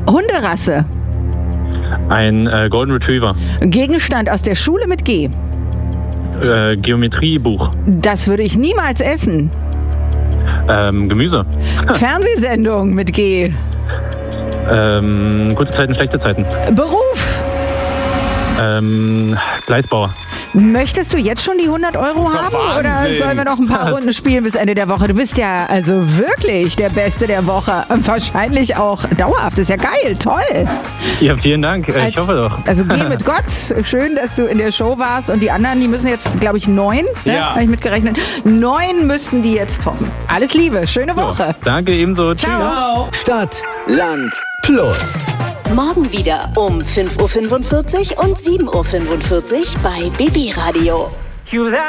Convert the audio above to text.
Hunderasse. Ein Golden Retriever. Gegenstand aus der Schule mit G. Geometriebuch. Das würde ich niemals essen. Gemüse. Fernsehsendung mit G. Gute Zeiten, schlechte Zeiten. Beruf. Gleisbauer. Möchtest du jetzt schon die 100 Euro haben? Wahnsinn. Oder sollen wir noch ein paar Runden spielen bis Ende der Woche? Du bist ja also wirklich der Beste der Woche. Wahrscheinlich auch dauerhaft. Das ist ja geil. Toll. Ja, vielen Dank. Ich hoffe doch. Also geh mit Gott. Schön, dass du in der Show warst. Und die anderen, die müssen jetzt, glaube ich, 9. Ne? Ja. Habe ich mitgerechnet. 9 müssten die jetzt toppen. Alles Liebe. Schöne Woche. Danke, ebenso. Ciao. Stadt, Land, Plus. Morgen wieder um 5.45 Uhr und 7.45 Uhr bei Baby Radio.